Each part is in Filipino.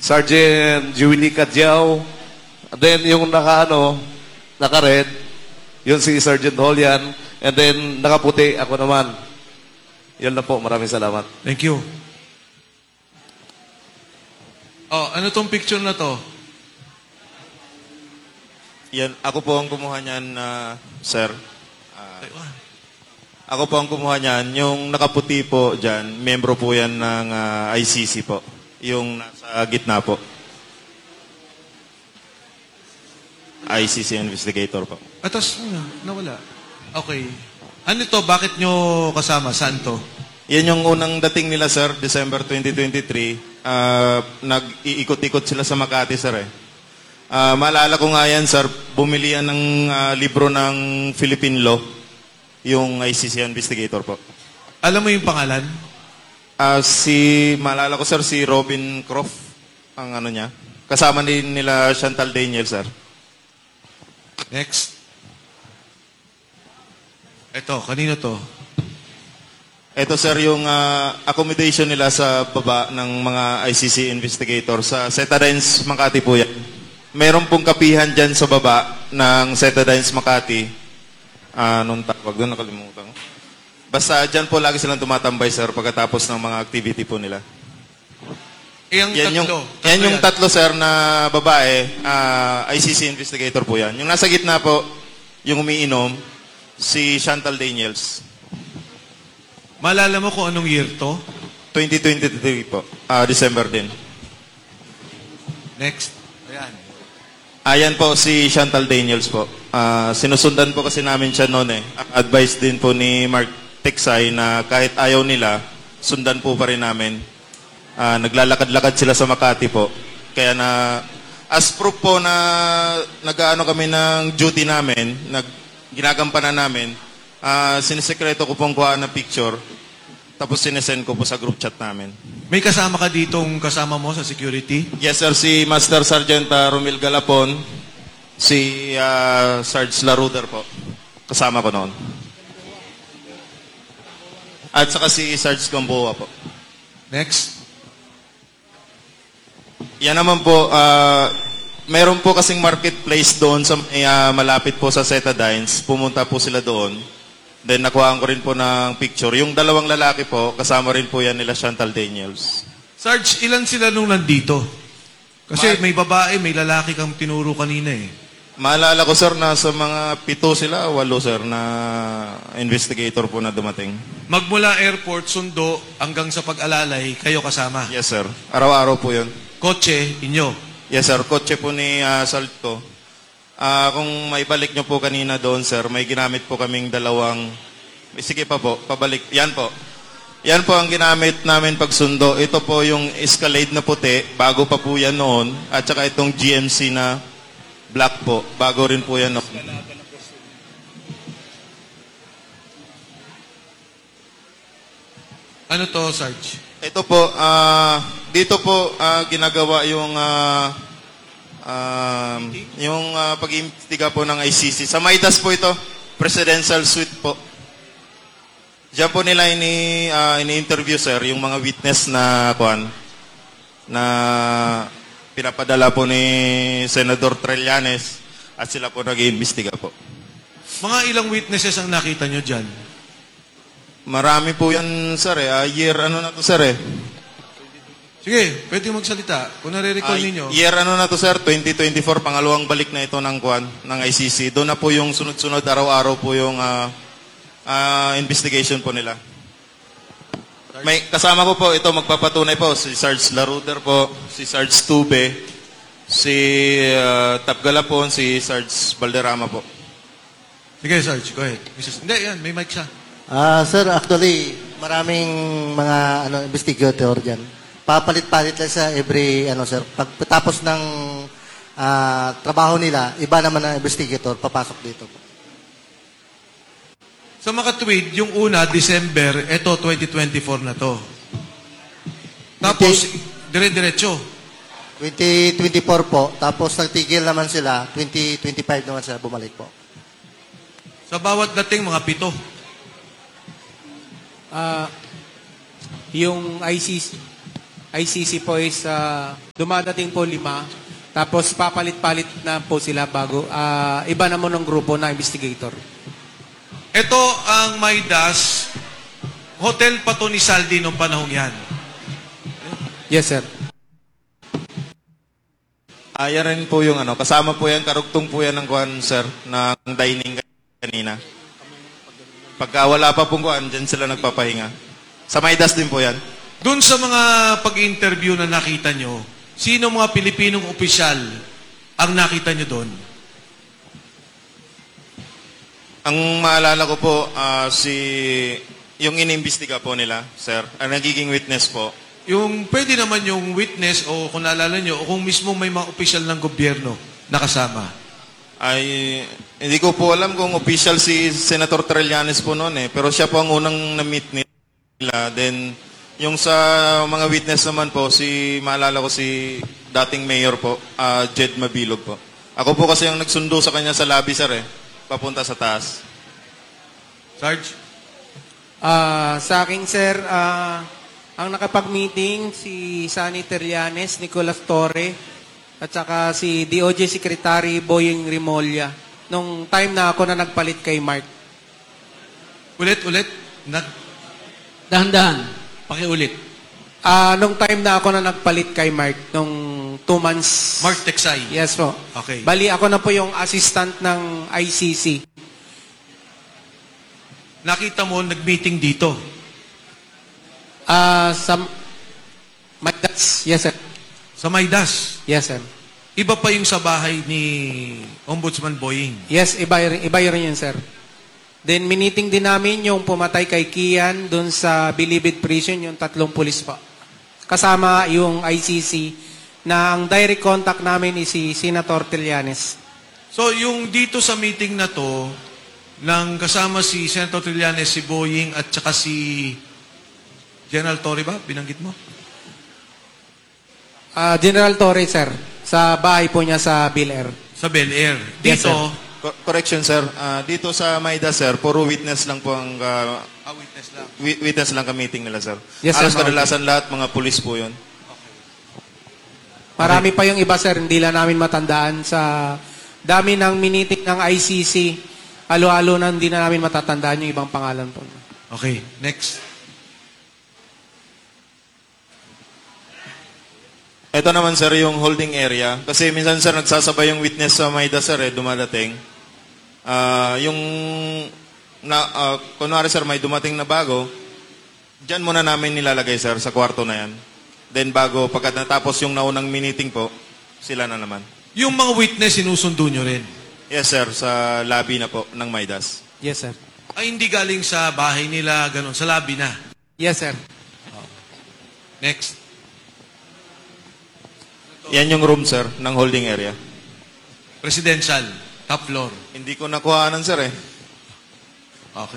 Sergeant Julie Cadjao. Then yung naka-red, yun si Sergeant Holian. And then nakaputi, ako naman. Yun na po, maraming salamat. Thank you. Oh, ano tong picture na to? Yan, ako po ang kumuha niyan, sir. Ako po ang kumuha niyan. Yung nakaputi po dyan, membro po yan ng ICC po. Yung nasa gitna po. ICC investigator po. Atas, nawala. Okay. Ano to? Bakit nyo kasama? Saan to? Yan yung unang dating nila, sir, December 2023. Nag-iikot-ikot sila sa Makati, sir. Maalala ko nga yan, sir, bumili yan ng libro ng Philippine Law, yung ICC investigator po. Alam mo yung pangalan? Maalala ko, sir, si Robin Croft, ang ano niya. Kasama din nila Chantal Daniel, sir. Next. Ito, kanino to? Ito, sir, yung accommodation nila sa baba ng mga ICC investigator sa Setadines, Makati po yan. Meron pong kapihan dyan sa baba ng Setadines, Makati. Anong tawag doon? Nakalimutan ko. Basta dyan po lagi silang tumatambay, sir, pagkatapos ng mga activity po nila. Yan yung tatlo, sir, na babae, ICC investigator po yan. Yung nasa gitna po, yung umiinom, si Chantal Daniels. Maalala mo kung anong year to? 2023 po. December din. Next. Ayan. Ayan po si Chantal Daniels po. Sinusundan po kasi namin siya noon eh. Advice din po ni Mark Teksay na kahit ayaw nila, sundan po pa rin namin. Naglalakad-lakad sila sa Makati po. Kaya as proof po na nag-ano kami ng duty namin, ginagampanan namin, sinisekreto ko pong kuha ng picture, tapos sinesend ko po sa group chat namin. May kasama ka ditong kasama mo sa security? Yes, sir. Si Master Sergeant Romil Galapon, si Sarge Laruder po. Kasama ko noon. At saka si Sarge Gamboa po. Next. Yan naman po, meron po kasing marketplace doon sa malapit po sa Setadines. Pumunta po sila doon. Then nakuhaan ko rin po ng picture. Yung dalawang lalaki po, kasama rin po yan nila Chantal Daniels. Sarge, ilan sila nung nandito? Kasi may babae, may lalaki kang tinuro kanina eh. Maalala ko, sir, na sa mga 7 sila, 8, sir, na investigator po na dumating. Magmula airport, sundo, hanggang sa pag-alalay, kayo kasama? Yes, sir. Araw-araw po yun. Kotse, inyo? Yes, sir. Kotse po ni Salto. Kung maibalik nyo po kanina doon, sir, may ginamit po kaming dalawang... Sige pa po, pabalik. Yan po. Yan po ang ginamit namin pagsundo. Ito po yung Escalade na puti, bago pa po yan noon. At saka itong GMC na black po, bago rin po yan noon. Ano to, Sarge? Ito po, dito po ginagawa yung pag-iimbestiga po ng ICC. Sa Maidas po ito, presidential suite po. Diyan po nila ini-interview, sir, yung mga witness na pinapadala po ni Senador Trillanes at sila po nag-iimbestiga po. Mga ilang witnesses ang nakita nyo dyan? Marami po yan, sir. Year ano na to, sir eh. Sige, pwede magsalita. Kung nare-recall ninyo. Year ano na to, sir, 2024, pangalawang balik na ito ng ICC. Doon na po yung sunod-sunod, araw-araw po yung investigation po nila. May kasama ko po, ito magpapatunay po, si Sarge Laruder po, si Sarge Tube, si Tap Galapon, si Sarge Balderrama po. Sige, Sarge, go ahead. Hindi, yan, may mic siya. Sir, actually, maraming mga investigator dyan. Papalit-palit lang sa every, sir, pagkatapos ng trabaho nila, iba naman ang investigator, papasok dito. Sa makatwid, yung una, December, eto 2024 na to. Tapos, dire-diretso. 2024 po, tapos nagtigil naman sila, 2025 naman sila bumalik po. Sa bawat dating, mga 7. Yung ICC, ICC po is dumadating po 5. Tapos papalit-palit na po sila bago iba naman ng grupo na investigator. Ito ang Maidas. Hotel pa to ni Saldi nung panahong yan. Yes, sir. Yan rin po yung ano, kasama po yan, karugtong po yan ng kuhan, sir, ng dining kanina. Pagka wala pa pong kuhan, dyan sila nagpapahinga. Sa Maidas din po yan. Doon sa mga pag-interview na nakita nyo, sino mga Pilipinong opisyal ang nakita nyo doon? Ang maalala ko po, yung inimbestiga po nila, sir, ang nagiging witness po. Yung pwede naman yung witness o kung naalala nyo, o kung mismo may mga opisyal ng gobyerno nakasama. Ay, hindi ko po alam kung official si Senator Trillanes po noon pero siya po ang unang na-meet nila. Then, yung sa mga witness naman po, maalala ko si dating mayor po, Jed Mabilog po. Ako po kasi ang nagsundo sa kanya sa lobby, sir, papunta sa taas. Sarge? Sa akin, sir, ang nakapag-meeting si Sunny Trillanes, Nicolas Torre, at saka si DOJ Secretary Boying Rimolya nung time na ako na nagpalit kay Mark. Ulit. Dahan-dahan. Pakiulit. Nung time na ako na nagpalit kay Mark, nung 2 months. Mark Texay. Yes po. Okay. Bali, ako na po yung assistant ng ICC. Nakita mo, nag-meeting dito. Sa Maidas. Yes, sir. Sa Maidas. Yes, sir. Iba pa yung sa bahay ni Ombudsman Boying. Yes, iba rin yun, sir. Then, miniting din namin yung pumatay kay Kian dun sa Bilibid Prison, yung 3 pulis pa. Kasama yung ICC na ang direct contact namin is si Senator Trillanes. So, yung dito sa meeting na to, nang kasama si Senator Trillanes, si Boying, at saka si General Torre ba? Binanggit mo? General Torre, sir. Sa bahay po niya sa Bel Air. Sa Bel Air. Yes, Dito, sir. Correction, sir. Dito sa Maidas, sir, puro witness lang po ang witness lang. witness lang ka meeting nila, sir. Yes, sir, Alas kadalasan lahat, mga pulis po yun. Marami pa yung iba, sir. Hindi lang namin matandaan sa dami ng miniting ng ICC. Halo-halo na hindi na namin matatandaan yung ibang pangalan po. Okay, next. Ito naman, sir, yung holding area. Kasi minsan, sir, nagsasabay yung witness sa Maidas, sir, dumadating. Kunwari, sir, may dumating na bago, dyan muna namin nilalagay, sir, sa kwarto na yan. Then pagka natapos yung naunang meeting po, sila na naman. Yung mga witness, sinusundo nyo rin. Yes, sir, sa lobby na po ng Maidas. Yes, sir. Ay, hindi galing sa bahay nila, ganun, sa lobby na. Yes, sir. Next. Yan yung room, sir, ng holding area. Presidential, top floor. Hindi ko nakuhaanan, sir, Okay.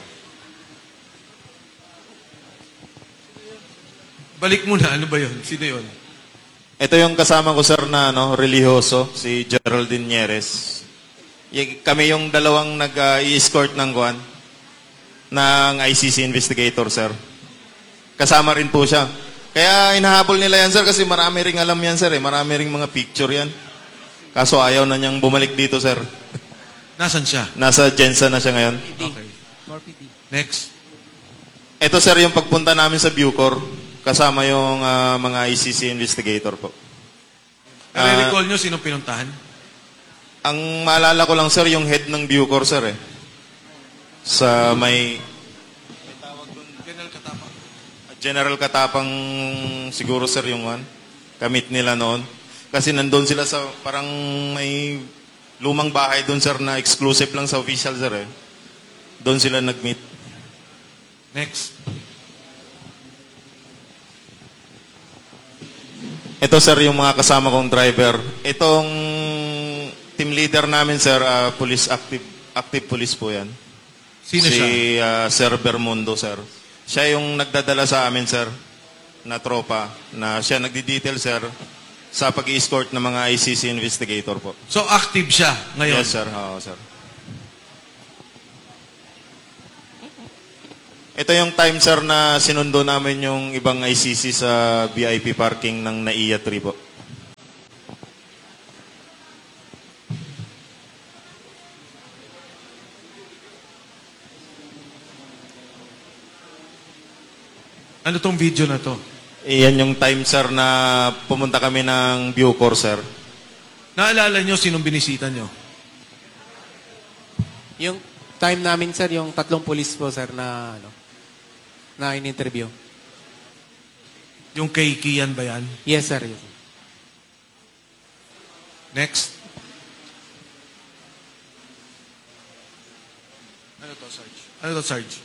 Balik muna, ano ba yun? Sino yun? Ito yung kasama ko, sir, na religyoso, si Geraldine Nieres. Kami yung dalawang nag-i-escort ng ng ICC investigator, sir. Kasama rin po siya. Kaya inahabol nila yan, sir, kasi marami ring alam yan, sir. Marami ring mga picture yan. Kaso ayaw na niyang bumalik dito, sir. Nasaan siya? Nasa Jensa na siya ngayon. Okay. Next. Ito, sir, yung pagpunta namin sa Bucor. Kasama yung mga ICC investigator po. Nare-recall nyo sinong pinuntahan? Ang maalala ko lang, sir, yung head ng Bucor, sir, sa may General Katapang. General Katapang siguro, sir, yung kamit nila noon. Kasi nandun sila sa parang may lumang bahay doon, sir, na exclusive lang sa official, sir, Doon sila nag-meet. Next. Ito, sir, yung mga kasama kong driver. Itong team leader namin, sir, police active police po yan. Sino siya? Si Sir Bermundo, sir. Siya yung nagdadala sa amin, sir, na tropa, na siya nagdi-detail, sir, sa pag-escort ng mga ICC investigator po. So, active siya ngayon? Yes, sir. Oo, sir. Ito yung time, sir, na sinundo namin yung ibang ICC sa VIP parking ng NAIA 3 po. Ano tong video na to? Iyan yung time, sir, na pumunta kami ng Bucor, sir. Naalala nyo sinong binisita nyo? Yung time namin, sir, yung 3 pulis po, sir, na, na in-interview. Yung kay Kian ba yan? Yes, sir. Yes, sir. Next. Ano to, Sarge? Ano to, Sarge?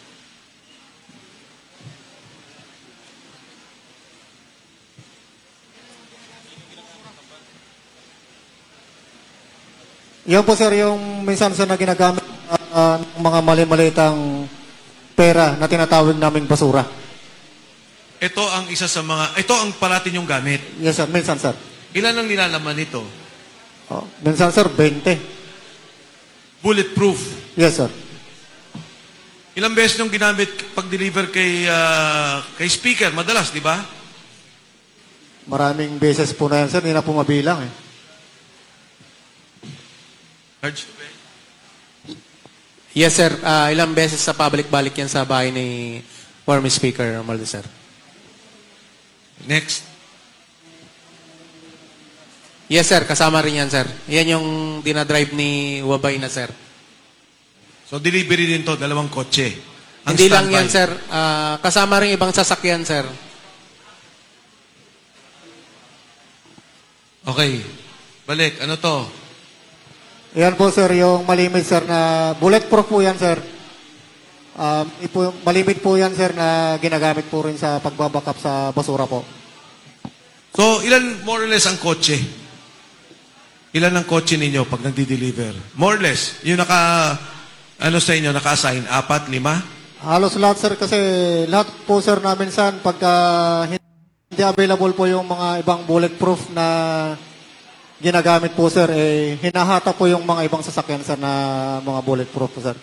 Yan po sir, yung minsan sir na ginagamit ng mga mali-malitang pera na tinatawag naming basura. Ito ang isa sa mga, ito ang parating yung gamit. Yes sir, minsan sir. Ilan ang nilalaman nito? Oh, minsan sir, 20. Bulletproof. Yes sir. Ilang beses nyung ginamit pag-deliver kay speaker? Madalas, di ba? Maraming beses po na yan sir, hindi na po mabilang eh. Sarge? Yes, sir. Ilang beses sa public balik yan sa bahay ni former Speaker Romualdez, sir. Next. Yes, sir. Kasama rin yan, sir. Yan yung dinadrive ni Wabay na, sir. So, delivery din to, 2 kotse. Ang Hindi lang standby. yan, sir. Kasama rin ibang sasakyan, sir. Okay. Balik. Ano to? Yan po sir, yung malimit sir na bulletproof po yan sir. Malimit po yan sir na ginagamit po rin sa pagbabackup sa basura po. So, ilan more or less ang kotse? Ilan ang kotse ninyo pag nagdi-deliver? More or less. Yung sa inyo, naka-assign? 4, 5? Halos lahat sir kasi lahat po sir na minsan pagka hindi available po yung mga ibang bulletproof na ginagamit po sir, hinahata po yung mga ibang sasakyan sir na mga bulletproof po sir.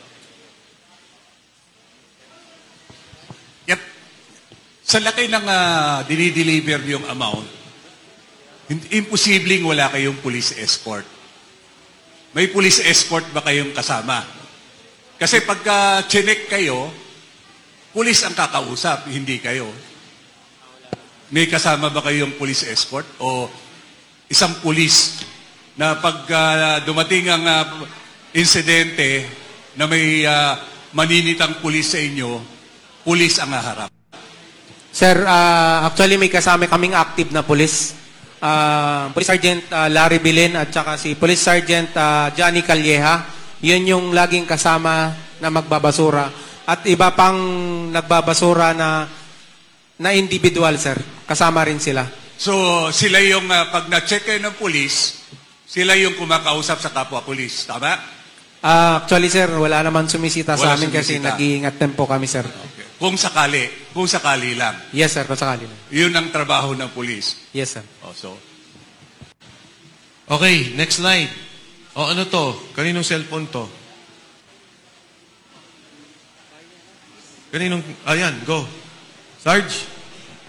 Yep. Sa laki ng dinideliver yung amount, imposibleng wala kayong police escort. May police escort ba kayong kasama? Kasi pagka chinek kayo, police ang kakausap, hindi kayo. May kasama ba kayong police escort? O isang pulis na pag dumating ang insidente na may maninitang pulis sa inyo, pulis ang haharap. Sir, actually may kasama kaming active na pulis. Police Sergeant Larry Bilin at saka si Police Sergeant Johnny Calleja. Yun yung laging kasama na magbabasura. At iba pang nagbabasura na individual, sir. Kasama rin sila. So, sila yung, pag na-check kayo ng pulis, sila yung kumakausap sa kapwa-pulis. Tama? Actually, sir, wala naman sumisita Wala sa amin kasi sumisita. nag-iingat din po kami, sir. Okay. Kung sakali lang. Yes, sir. Pasakali na. Yun ang trabaho ng pulis. Yes, sir. Oh, so, Okay, next slide. O ano to? Kaninong cellphone to? Ayan, go. Sarge?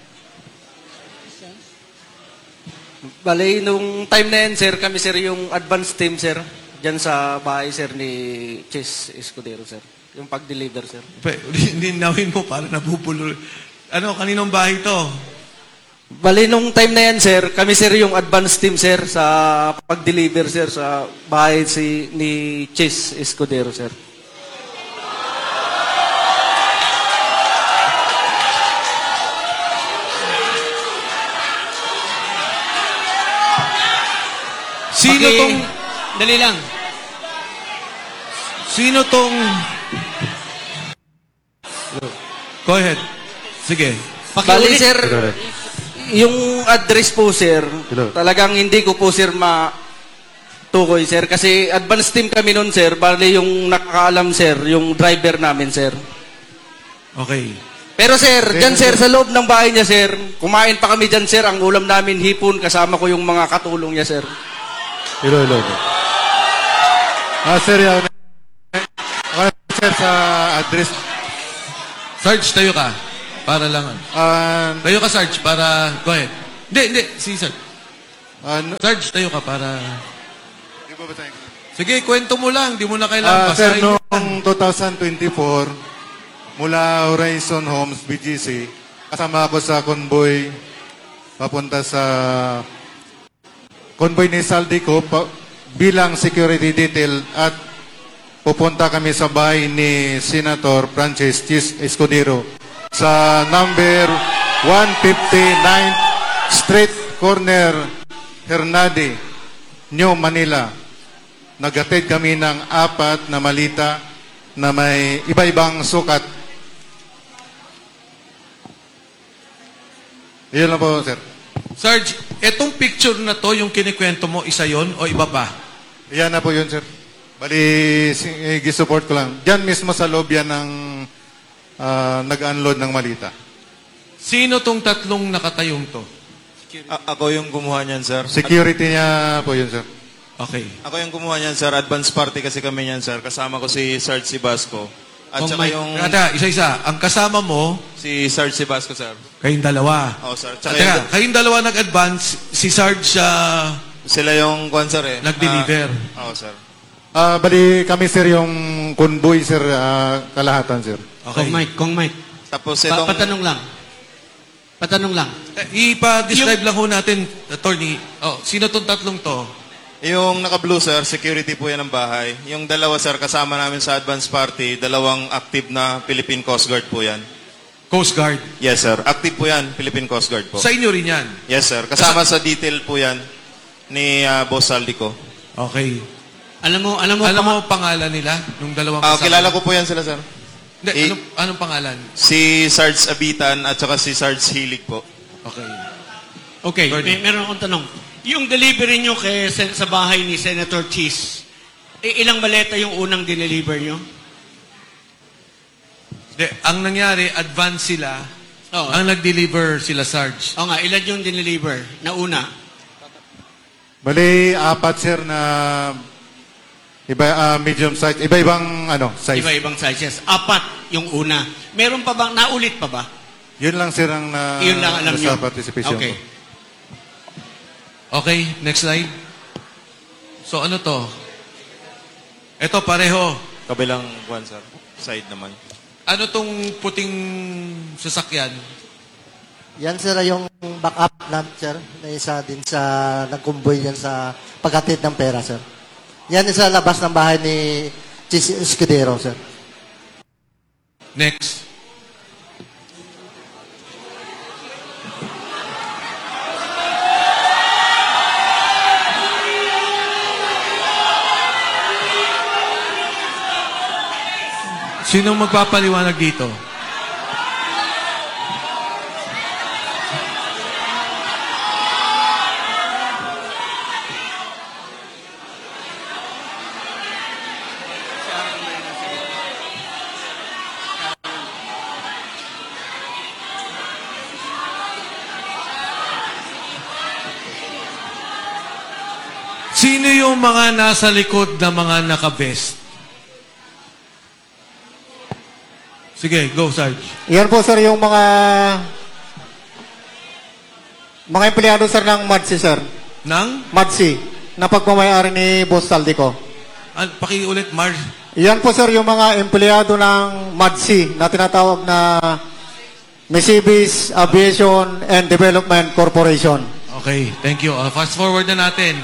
Bale, nung time na yan, sir, kami, sir, yung advance team, sir, dyan sa bahay, sir, ni Chess Escudero, sir. Yung pag-deliver, sir. Ninawin mo para nabubulo. Ano, kaninong bahay to? Bale, nung time na yan, sir, kami, sir, yung advance team, sir, sa pag-deliver, sir, sa bahay ni Chess Escudero, sir. Sino tong... Dali lang. Sino tong... Go ahead. Sige. Bale, sir, yung address po, sir, talagang hindi ko po, sir, matukoy, sir. Kasi advance team kami nun, sir. Bale, yung nakakaalam, sir, yung driver namin, sir. Okay. Pero sir, dyan sir, sa loob ng bahay niya sir, kumain pa kami dyan sir, ang ulam namin hipon, kasama ko yung mga katulong niya sir. Hello. Sir, yan. Sir, sa address. Sarge, tayo ka. Para lang. Tayo ka, Sarge, para... Go ahead. Hindi. Si Sarge. Sarge, tayo ka para... Sige, kwento mo lang. Di mo na kailangan Sir, basahin. noong 2024, mula Horizon Homes, BGC, kasama ako sa convoy papunta sa convoy ni Saldico bilang security detail at pupunta kami sa bahay ni Senator Francis Chis Escudero sa number 159th Street, corner Hernade, New Manila. Naghatid kami ng 4 na malita na may iba-ibang sukat. Iyon lang po, sir. Sarge, etong picture na to, yung kinikwento mo, isa yon o iba pa? Iyan na po yun, sir. Bali, gisupport ko lang. Diyan mismo sa loob yan ng nag-unload ng malita. Sino tong tatlong nakatayong to? Ako yung gumawa niyan, sir. Security niya po yun, sir. Okay. Ako yung gumawa niyan, sir. Advance party kasi kami niyan, sir. Kasama ko si Sarge Sibasco. At saka yung... Kada, isa-isa. Ang kasama mo, Si Sarge Sibasco, sir. kayong dalawa. Oo, sir. Tsaka Kayong dalawa nag-advance, si Sarge sila yung kwan, sir, eh. nag-deliver. Oo, sir. Bali, kami, sir, yung convoy, sir, kalahatan, sir. Okay. Kong Mike. Tapos itong... Patanong lang. Ipa-describe lang ho natin, attorney. Sino tong tatlong to? Yung naka-blue, sir, security po yan ng bahay. Yung dalawa, sir, kasama namin sa advance party, dalawang active na Philippine Coast Guard po yan. Coast Guard. Yes, sir. Active po yan, Philippine Coast Guard po. Sa inyo rin yan. Yes, sir. Kasama sa detail po yan ni Boss Saldico. Okay. Alam mo pangalan nila? Nung dalawang kasama? Kilala ko po yan sila, sir. Hindi, anong pangalan? Si Sarge Abitan at saka si Sarge Hilig po. Okay. Okay, Gordon. meron akong tanong. Yung delivery nyo sa bahay ni Senator Cheese, ilang maleta yung unang dineliver nyo? Hindi, ang nangyari, advance sila. Oo. Ang nag-deliver sila, Sarge. O nga, ilan yung dineliver na una? Bali, 4, sir, na medium size. Iba-ibang size. Iba-ibang sizes. 4 yung una. Meron pa bang, naulit pa ba? Yun lang, sir, ang Yun lang alam nyo. sa participation Okay. ko. Okay, next slide. So ano to? Ito pareho. Kabilang kwan, sir. Side naman. Ano tong puting sasakyan? Yan, sir, yung backup na, sir, na isa din sa nagkumboy yan sa paghatid ng pera, sir. Yan sa labas ng bahay ni Chis Escudero, sir. Next. Sinong magpapaliwanag dito? Sino yung mga nasa likod na mga naka-vest? Sige, go, Sarge. Yan po, sir, yung mga empleyado, sir, ng MADSI, sir. Nang? MADSI, na pagmamayari ni Boss Saldico. Pakiulit, Marge. Yan po, sir, yung mga empleyado ng MADSI na tinatawag na Misibis Aviation and Development Corporation. Okay, thank you. Fast forward na natin.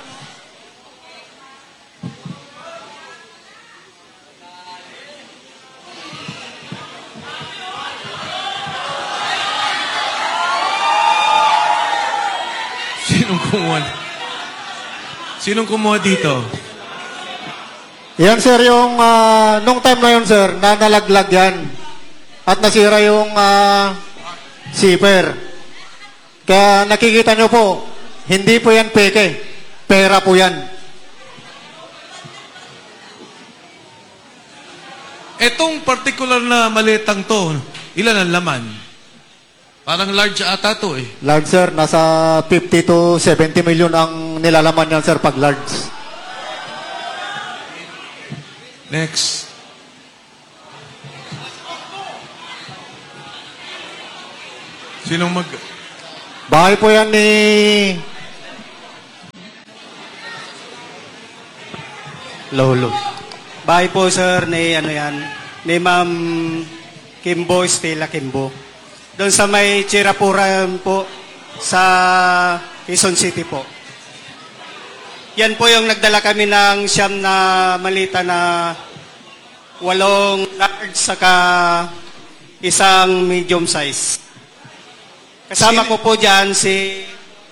Sinong kumuha dito? Yan, sir, yung nung time na yun, sir, na nalaglag yan at nasira yung zipper. Kaya nakikita nyo po, hindi po yan peke. Pera po yan. Etong particular na malitang to, ilan ang laman? Parang large ata to eh. Large, sir, nasa 50 to 70 million ang nilalaman yan, sir, pag large. Next. Sinong mag... Bahay po yan ni... Lolo. Bahay po, sir, ni ano yan, ni Ma'am Kimbo, Stella Kimbo. Doon sa may Chirapuran po, sa Quezon City po. Yan po yung nagdala kami ng siyam na malita na 8 large saka isang medium size. Kasama ko po dyan si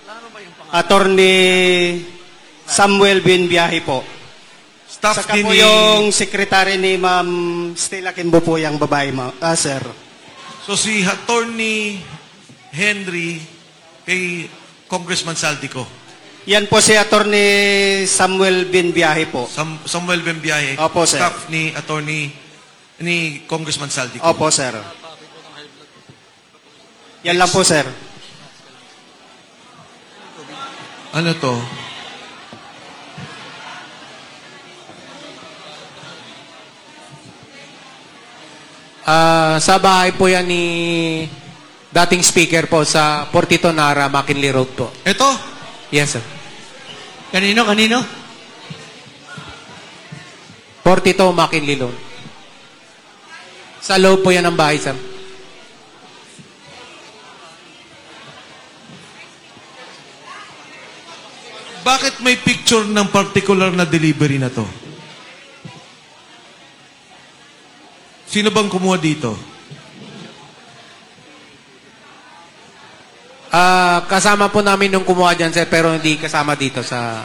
Attorney Samuel Binbiyahe po. Staff Saka din po ni... yung secretary ni Ma'am Stella Kimbo po yung babae, sir. So si Attorney Henry kay Congressman Saldico. Yan po si Attorney Samuel Binbiyahe po. Samuel Bembiahe. Opo, sir. Staff ni Attorney ni Congressman Saldico. Opo, sir. Yan lang po, sir. Ano to? Sa bahay po yan ni dating speaker po sa Portito Nara, McKinley Road po. Ito? Yes, sir. Kanino? Portito, McKinley Road. Sa loob po yan ang bahay, sir. Bakit may picture ng particular na delivery na to? Sino bang kumuha dito? Kasama po namin nung kumuha dyan, sir, pero hindi kasama dito sa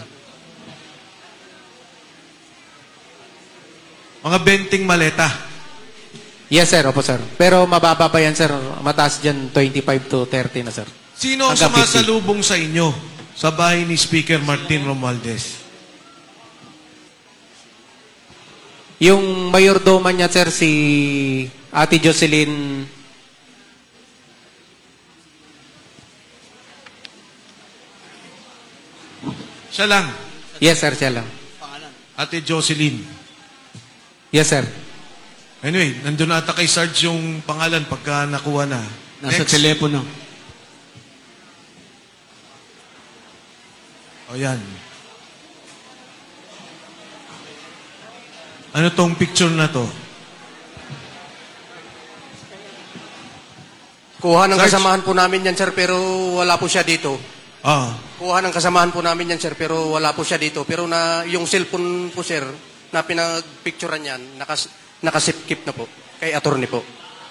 18. Mga benting maleta. Yes, sir. Opo, sir. Pero mababa pa yan, sir. Mataas dyan, 25 to 30 na, sir. Sino ang Hanggang 50. sumasalubong sa inyo sa bahay ni Speaker Martin Romualdez? Yung mayordoman niya, sir, si Ate Jocelyn. Siya lang. Yes, sir. Siya lang. Ate Jocelyn. Yes, sir. Anyway, nandun ata kay Sarge yung pangalan pagka nakuha na. Nasa Next. telepono. O yan. Ano tong picture na to? Kuha ng Sarge? kasamahan po namin yan, sir, pero wala po siya dito. Ah, Kuha ng kasamahan po namin yan, sir, pero wala po siya dito. Pero na yung cellphone po, sir, na pinagpicturean yan, nakasipkip na po. Kay attorney po.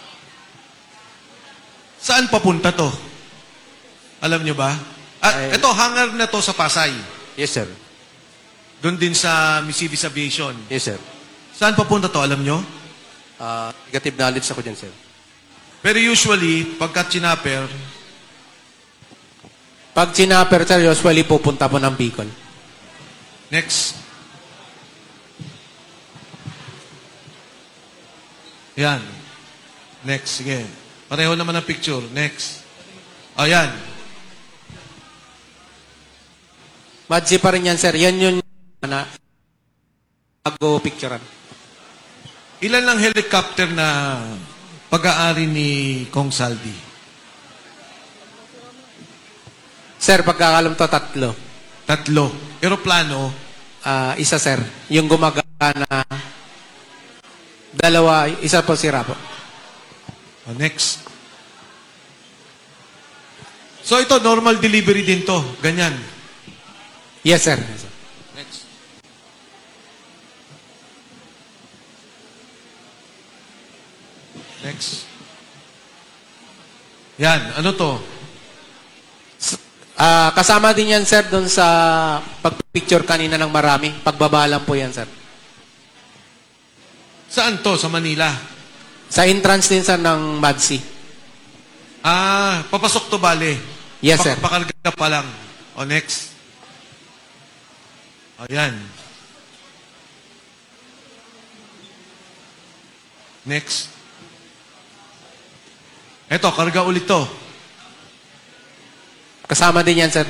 saan papunta to? Alam nyo ba? Ito, hangar na to sa Pasay. Yes, sir. Doon din sa Missivis Aviation. Yes, sir. Saan papunta to? Alam nyo? Negative knowledge ako dyan, sir. Pero usually, pagka chinapper, Pag sinapper, sir, usually pupunta po ng Bicol. next. Yan. Next, sige. Pareho naman ang picture. Next. O, yan. Madsi pa rin yan, sir. Yan yun na bago picturean. Ilan lang helicopter na pag-aari ni Kong Saldi? Sir, pagkakalam to, 3. 3. Aeroplano, Isa, sir. Yung gumagana, 2, isa po sira po. o, next. So ito, normal delivery din to. Ganyan. Yes, sir. Yes, sir. Next. Next. Yan, ano to? Kasama din yan, sir, doon sa pagpicture kanina ng marami. Pagbabalan po yan, sir. Saan to? Sa Manila? Sa entrance din, sir, ng Madsi. Papasok to bale. Yes, sir. Pakarga pa lang. O, next. O, yan. Next. Eto, karga ulit to. Kasama din yan, sir.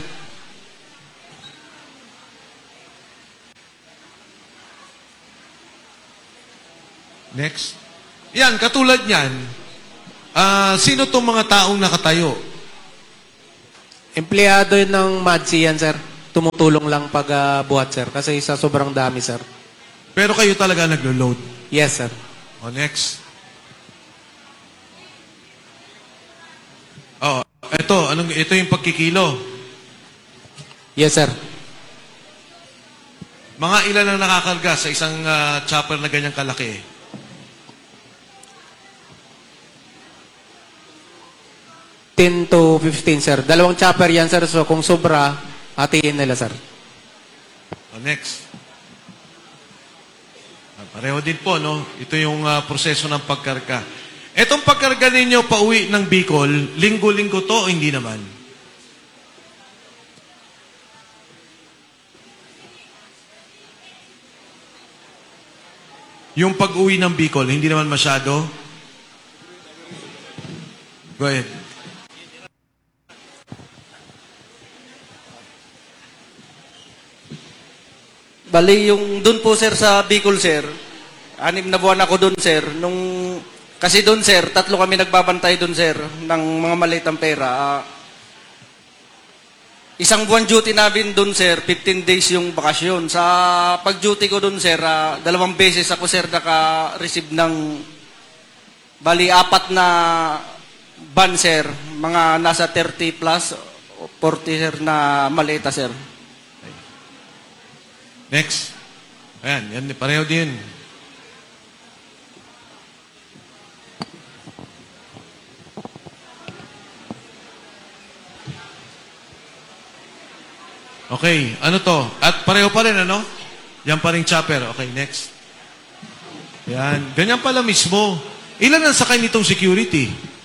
Next. Yan, katulad niyan, Sino tong mga taong nakatayo? Empleyado ng MADSI yan, sir. Tumutulong lang pag buhat, sir. Kasi sa sobrang dami, sir. Pero kayo talaga naglo-load. Yes, sir. O, next. Oh, ito yung pagkikilo. Yes, sir. Mga ilan ang nakakarga sa isang chopper na ganyang kalaki? To 15, sir. Dalawang chopper yan, sir. So, kung sobra, hatiin nila, sir. O, next. Pareho din po, no? Ito yung proseso ng pagkarga. Etong pagkarga ninyo pauwi ng Bicol, linggo-linggo to o hindi naman? Yung pag-uwi ng Bicol, hindi naman masyado? Go ahead. Bali, yung doon po, sir, sa Bicol, sir, 6 na buwan ako doon, sir. Kasi doon, sir, 3 kami nagbabantay doon, sir, ng mga malitang pera. Isang buwan duty namin doon, sir, 15 days yung bakasyon. Sa pag-duty ko doon, sir, 2 beses ako, sir, naka-receive ng, bali, 4 na ban, sir. Mga nasa 30 plus, 40, sir, na malita, sir. Next. Ayan, yan, pareho din. Okay, ano to? At pareho pa rin, ano? Yan pa rin chopper. Okay, next. Yan, ganyan pala mismo. Ilan ang sakay nitong security?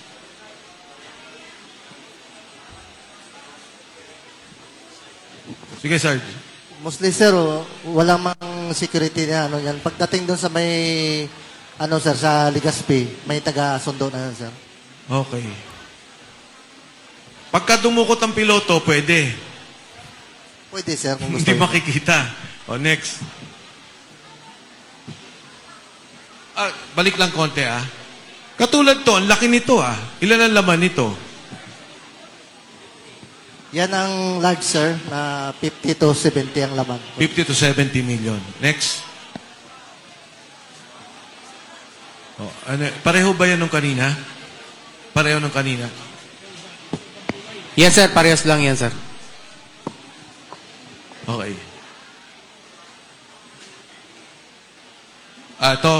Sige, Sarge. Mostly, sir, walang mang security na ano yan. Pagdating doon sa may, ano, sir, sa Legazpi, may taga-sundo na yan, sir. Okay. Pagka dumukot ang piloto, pwede. Pwede, sir, kung gusto. Hindi makikita. O, next. Balik lang konti, Katulad to, ang laki nito, Ilan ang laman nito? Yan ang large, sir, na 50 to 70 ang laman. 50 to 70 million. Next. Oh, pareho ba yan nung kanina? Pareho nung kanina? Yes, sir. Parehas lang yan, sir. Okay. Ito.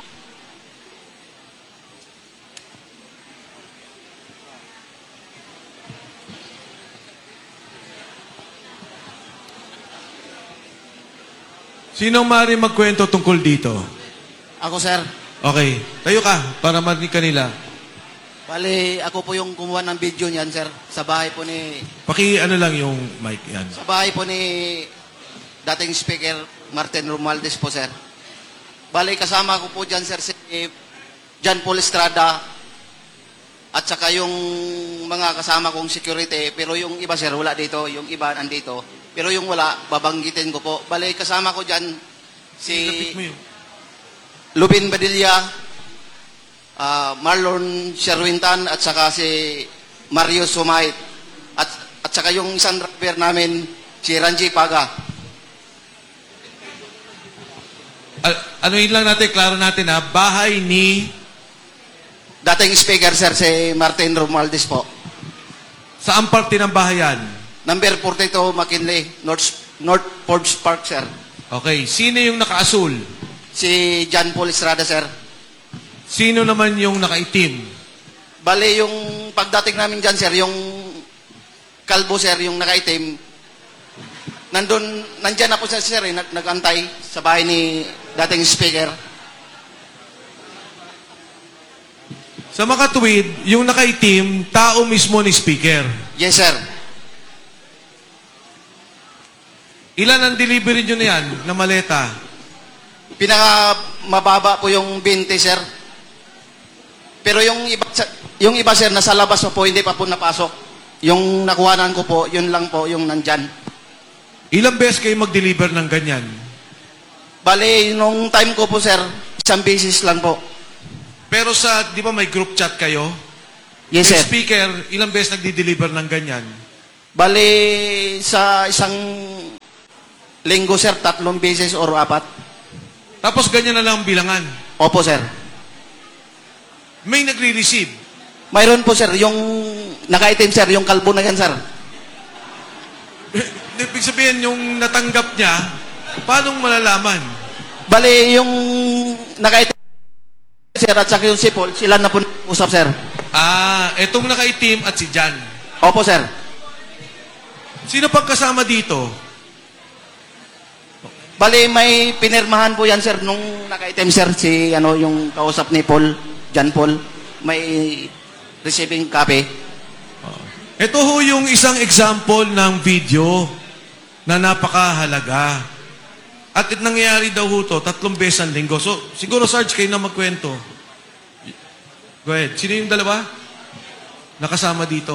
Sinong maaari magkwento tungkol dito? Ako, sir. Okay. Tayo ka para marinig kanila. Bali, ako po yung kumuha ng video niyan, sir. Sa bahay po ni... Ano lang yung mic yan. Sa bahay po ni dating speaker Martin Romualdez po, sir. Bali, kasama ko po dyan, sir, si John Paul Estrada at saka yung mga kasama kong security. Pero yung iba, sir, wala dito. Yung iba nandito. Pero yung wala, babanggitin ko po. Bali, kasama ko dyan si Lubin Badilla, Marlon Sherwintan, at saka si Mario Sumait. At saka yung isang driver namin, si Ranji Paga. Ano yun lang natin, klaro natin bahay ni... Dating speaker, sir, si Martin Romualdez po. Saan parte ng bahayan? Number 42, McKinley, North Forbes Park, sir. Okay. Sino yung nakaasul? Si John Paul Estrada, sir. Sino naman yung nakaitim? Bale, yung pagdating namin dyan, sir, yung kalbo, sir, yung nakaitim, nandyan na po siya, sir, nag-antay sa bahay ni dating speaker. Sa makatuwid, yung nakaitim, tao mismo ni speaker. Yes, sir. Ilan ang delivery nyo na yan, na maleta? Mababa po yung 20, sir. Pero yung iba, sir, nasa labas po, hindi pa po napasok. Yung nakuhanan ko po, yun lang po, yung nandyan. Ilang beses kayo mag-deliver ng ganyan? Bale, nung time ko po, sir, isang beses lang po. Pero di ba may group chat kayo? Yes, Yung sir. speaker, ilang beses nagdi-deliver ng ganyan? Bali, sa isang linggo, sir, 3 beses or 4. Tapos ganyan na lang ang bilangan. Opo, sir. May nagre-receive. Mayroon po, sir, yung naka-item, sir, yung kalbo na yan, sir. Ibig sabihin, yung natanggap niya, paano malalaman? Bali, yung naka-item, sir, at saka yung si Paul, sila na po usap, sir. Etong nakaitim at si Jan. Opo, sir. Sino pang kasama dito? Bali, may pinirmahan po yan, sir, nung naka-item, sir, si, yung kausap ni Paul, John Paul, may receiving copy. Ito ho yung isang example ng video na napakahalaga. At nangyayari daw ho to 3 beses ang linggo. So, siguro, Sarge, kayo na magkwento. Go ahead. Sino yung dalawa? Nakasama dito.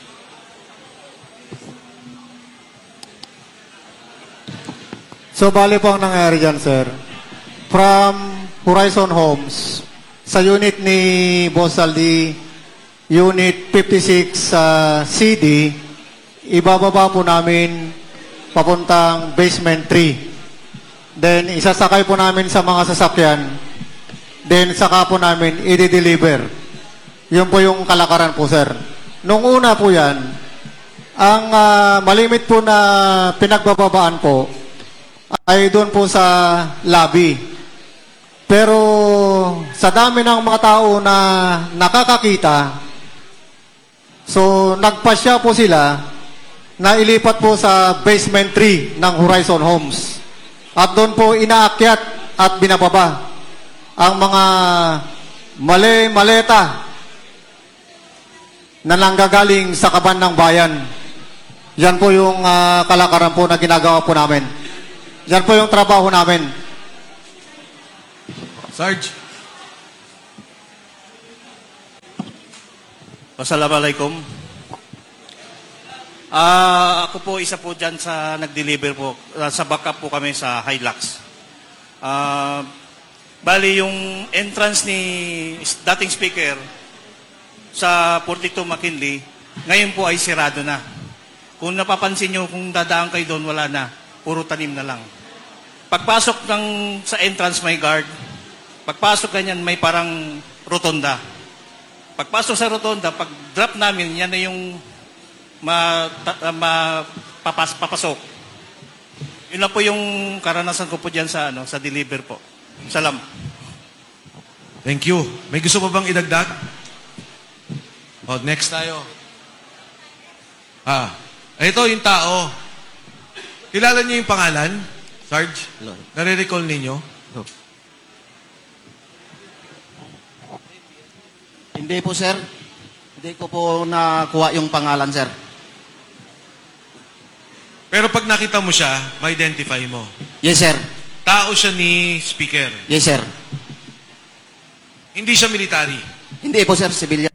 So, bali po ang nangyari dyan, sir. From Horizon Homes, sa unit ni Boss Aldi, Unit 56 CD, ibababa po namin papuntang basement 3. Then, isasakay po namin sa mga sasakyan. Then, saka po namin i-deliver. Yun po yung kalakaran po, sir. Nung una po yan, ang malimit po na pinagbababaan po ay doon po sa lobby. Pero sa dami ng mga tao na nakakakita, so nagpasya po sila na ilipat po sa basement 3 ng Horizon Homes. At doon po inaakyat at binababa ang mga maleta na nanggagaling sa kaban ng bayan. Yan po yung kalakaran po na ginagawa po namin. Yan po yung trabaho namin. Sarge. Assalamualaikum. Ako po isa po dyan sa nag-deliver po. Sa backup po kami sa Hilux. Bali yung entrance ni dating speaker sa 42 McKinley, ngayon po ay sirado na. Kung napapansin nyo, kung dadaan kayo doon, wala na. Puro tanim na lang. Pagpasok sa entrance may guard. Pagpasok ganyan may parang rotonda. Pagpasok sa rotonda, pag drop namin, yan na yung papasok. Yun na po yung karanasan ko po dyan sa deliver po. Salam. Thank you. May gusto pa bang idagdag? Next tayo. Ito yung tao. Kilala niyo yung pangalan? Sarge? Nare-recall ninyo? Hindi po, sir. Hindi ko po nakuha yung pangalan, sir. Pero pag nakita mo siya, ma-identify mo. Yes, sir. Tao siya ni speaker. Yes, sir. Hindi siya military. Hindi po, sir. Civilian.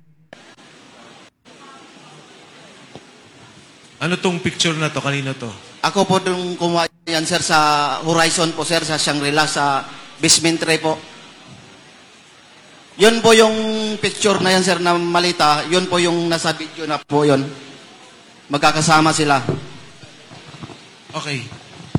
Ano tong picture na to? Kanino to? Ako po nung kumuha yan, sir, sa Horizon po, sir, sa Shangri-La, sa basement 3 po. Yun po yung picture na yan, sir, na malita. Yun po yung nasa video na po yun. Magkakasama sila. Okay.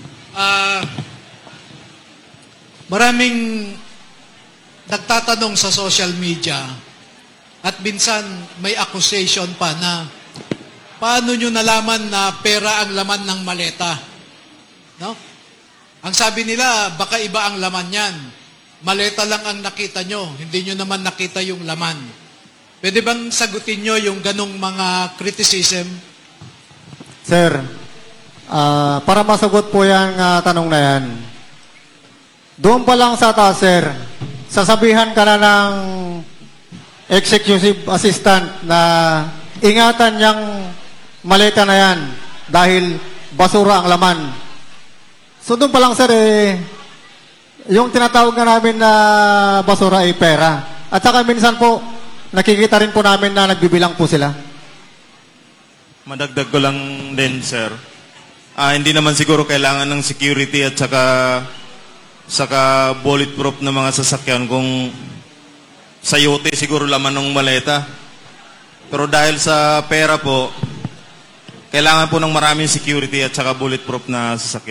Maraming nagtatanong sa social media at minsan may accusation pa na paano nyo nalaman na pera ang laman ng maleta? No? Ang sabi nila, baka iba ang laman yan. Maleta lang ang nakita nyo, hindi nyo naman nakita yung laman. Pwede bang sagutin nyo yung ganong mga criticism? Sir, para masagot po yung tanong na yan, doon pa lang sa taas, sir, sasabihan ka na ng executive assistant na ingatan niyang maleta na yan dahil basura ang laman. So doon pa lang, sir, yung tinatawag na namin na basura ay pera. At saka minsan po, nakikita rin po namin na nagbibilang po sila. Madagdag ko lang din, sir. Hindi naman siguro kailangan ng security at saka bulletproof na mga sasakyan kung sayote siguro laman ng maleta. Pero dahil sa pera po, kailangan po ng maraming security at saka bulletproof na sasakyan.